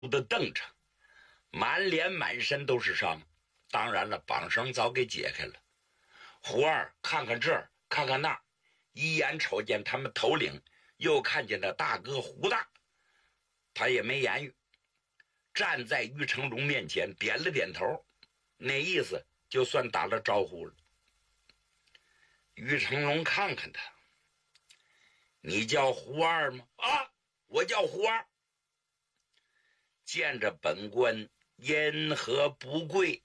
的瞪着，满脸满身都是伤。当然了，绑绳早给解开了。胡二看看这儿，看看那儿，一眼瞅见他们头领，又看见那大哥胡大，他也没言语，站在于成龙面前点了点头，那意思就算打了招呼了。于成龙看看他，你叫胡二吗？啊，我叫胡二。见着本官因何不跪？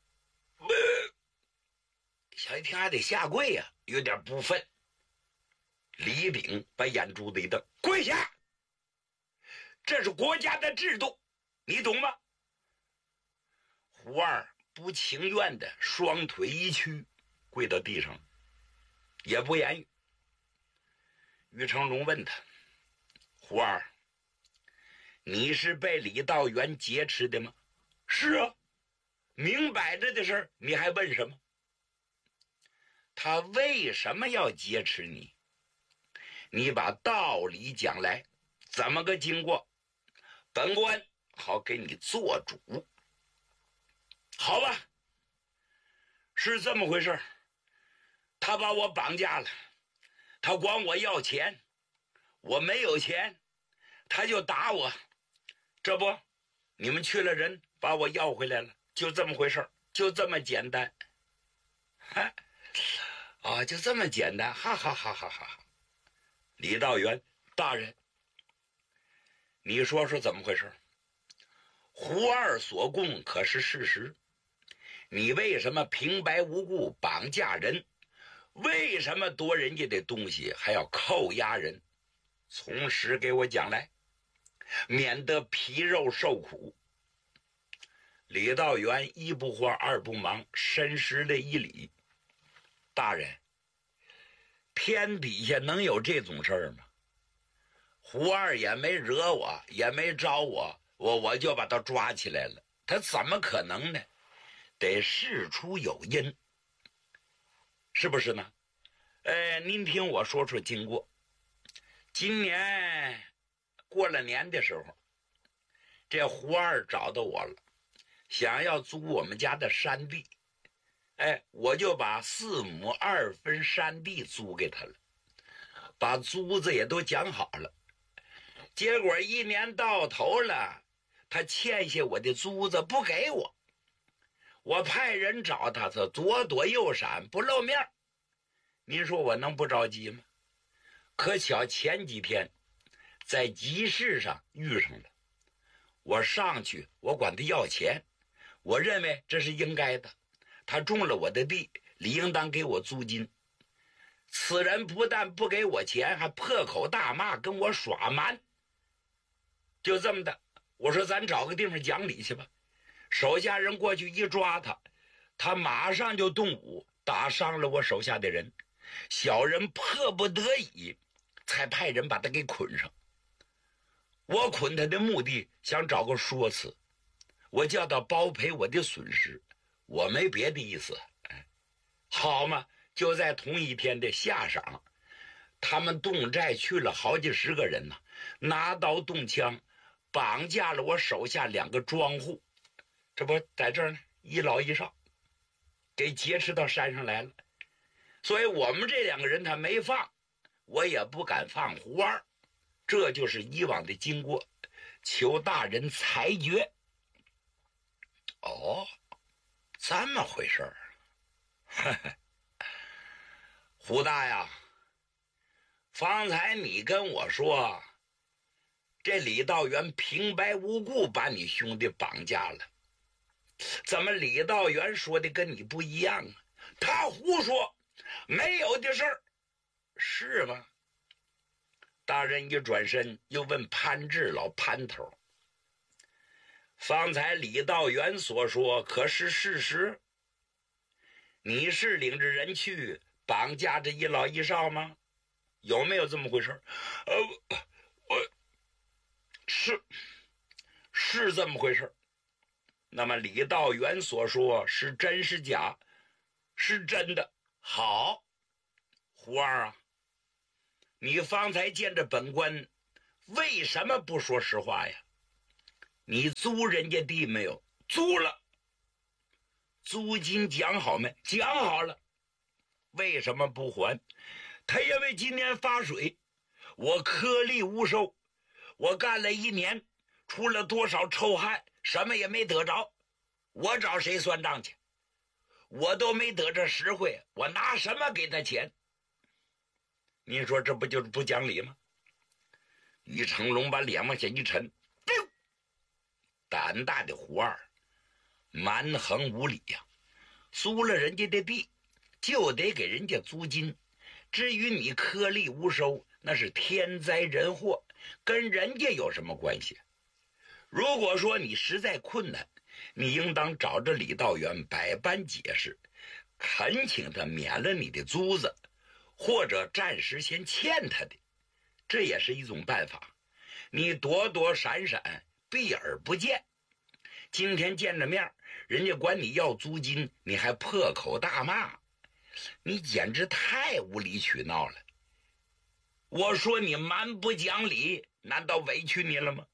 小一听还得下跪呀，有点不忿。李炳把眼珠子一瞪，跪下！这是国家的制度，你懂吗？胡二不情愿的双腿一屈，跪到地上，也不言语。于成龙问他，胡二，你是被李道元劫持的吗？是啊，明摆着的事你还问什么？他为什么要劫持你？你把道理讲来，怎么个经过？本官好给你做主。好吧，是这么回事，他把我绑架了，他管我要钱，我没有钱，他就打我。这不，你们去了人把我要回来了，就这么回事，就这么简单。就这么简单，哈哈哈哈哈！李道元大人，你说说怎么回事？胡二所供可是事实，你为什么平白无故绑架人？为什么夺人家的东西还要扣押人？从实给我讲来，免得皮肉受苦。李道元一不慌二不忙，深施了一礼。大人，天底下能有这种事儿吗？胡二也没惹我，也没招我，我就把他抓起来了，他怎么可能呢？得事出有因，是不是呢？您听我说说经过。今年过了年的时候，这胡二找到我了，想要租我们家的山地。我就把4亩2分山地租给他了，把租子也都讲好了。结果1年到头了，他欠下我的租子不给我，我派人找他，他左躲右闪，不露面。您说我能不着急吗？可巧前几天在集市上遇上了，我上去我管他要钱，我认为这是应该的，他种了我的地，理应当给我租金。此人不但不给我钱，还破口大骂，跟我耍蛮。就这么的，我说咱找个地方讲理去吧。手下人过去一抓他，他马上就动武，打伤了我手下的人。小人迫不得已才派人把他给捆上。我捆他的目的想找个说辞，我叫他包赔我的损失，我没别的意思。好嘛，就在同一天的下晌，他们动寨去了好几十个人呢，拿刀动枪绑架了我手下2个庄户，这不在这儿呢，一老一少，给劫持到山上来了。所以我们这2个人他没放，我也不敢放胡二，这就是以往的经过，求大人裁决。哦，这么回事儿。胡大呀，方才你跟我说这李道元平白无故把你兄弟绑架了，怎么李道元说的跟你不一样啊？他胡说，没有的事儿，是吗？大人一转身又问潘志老潘头，方才李道元所说可是事实？你是领着人去绑架这一老一少吗？有没有这么回事？我是这么回事。那么李道元所说是真是假？是真的。好，胡二啊，你方才见着本官为什么不说实话呀？ 你租人家地没有？租了。租金讲好没？讲好了。为什么不还？他因为今年发水，我颗粒无收，我干了1年，出了多少臭汗，什么也没得着，我找谁算账去？我都没得这实惠，我拿什么给他钱？你说这不就是不讲理吗？于成龙把脸往下一沉，胆大的胡二蛮横无理呀！租了人家的地，就得给人家租金。至于你颗粒无收，那是天灾人祸，跟人家有什么关系？如果说你实在困难，你应当找着李道元百般解释，恳请他免了你的租子，或者暂时先欠他的，这也是一种办法。你躲躲闪闪，避而不见，今天见着面，人家管你要租金，你还破口大骂，你简直太无理取闹了。我说你蛮不讲理，难道委屈你了吗？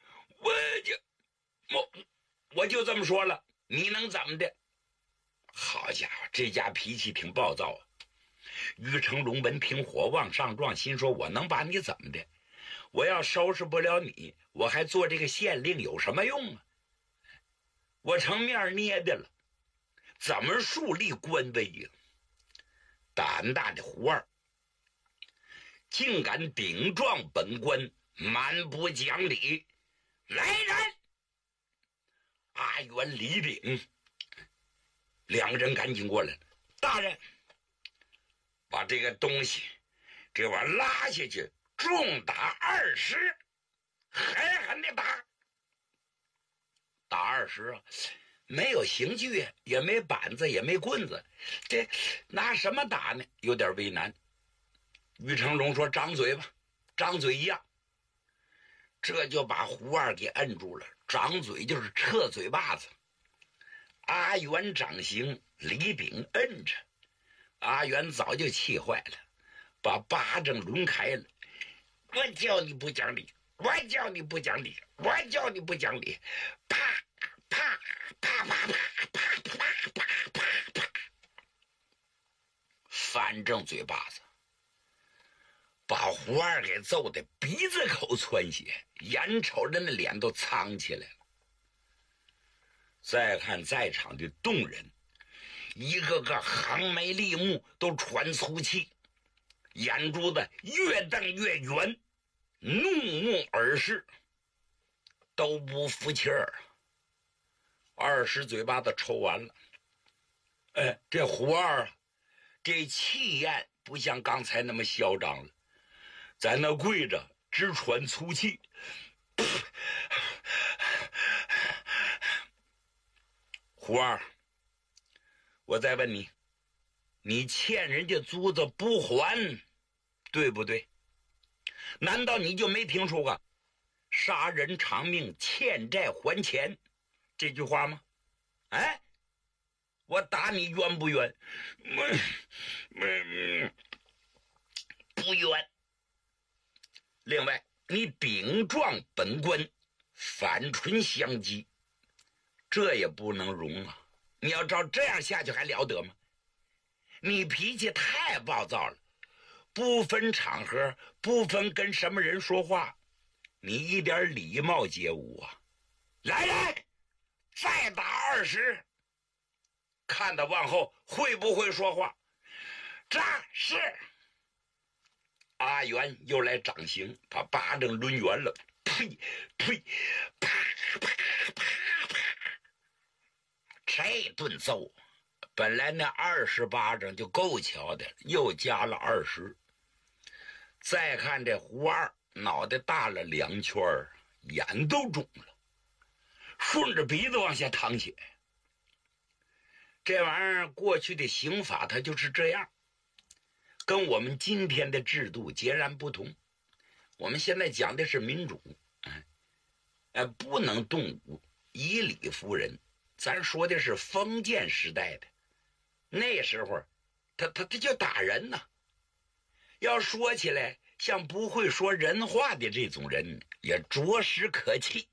我就这么说了，你能怎么的？好家伙，这家脾气挺暴躁啊！于成龙闻听火往上撞，心说我能把你怎么的？我要收拾不了你，我还做这个县令有什么用啊？我成面捏的了，怎么树立官威呀？胆大的胡二竟敢顶撞本官，蛮不讲理！来人！阿元、李炳两个人赶紧过来了。大人，把这个东西给我拉下去，重打20，狠狠的打。打20啊，没有刑具，也没板子，也没棍子，这拿什么打呢？有点为难。于成龙说：“张嘴吧，张嘴一样。”这就把胡二给摁住了，张嘴就是撤嘴巴子。阿元掌刑，李炳摁着。阿元早就气坏了，把巴掌抡开了。我叫你不讲理，我叫你不讲理，我叫你不讲理！啪啪啪啪啪啪啪啪啪啪，反正嘴巴子，把胡二给揍得鼻子口窜血，眼瞅着那脸都苍起来了。再看在场的众人，一个个横眉立目，都喘粗气，眼珠子越瞪越圆，怒目而视，都不服气儿。20嘴巴子抽完了，这胡二啊，这气焰不像刚才那么嚣张了，在那跪着直喘粗气。胡二，我再问你，你欠人家租子不还，对不对？难道你就没听说过杀人偿命，欠债还钱这句话吗？哎，我打你冤不冤？不冤。另外，你顶撞本官，反唇相讥，这也不能容啊！你要照这样下去还了得吗？你脾气太暴躁了，不分场合，不分跟什么人说话，你一点礼貌皆无啊！来人，再打20，看他往后会不会说话。战士阿元又来掌刑，把巴掌抡圆了，呸呸，啪啪啪啪，这顿揍，本来那20巴掌就够瞧的，又加了20。再看这胡二，脑袋大了2圈，眼都肿了，顺着鼻子往下淌血。这玩意儿过去的刑法它就是这样，跟我们今天的制度截然不同。我们现在讲的是民主，不能动武，以理服人。咱说的是封建时代的，那时候他就打人呢。要说起来，像不会说人话的这种人也着实可气。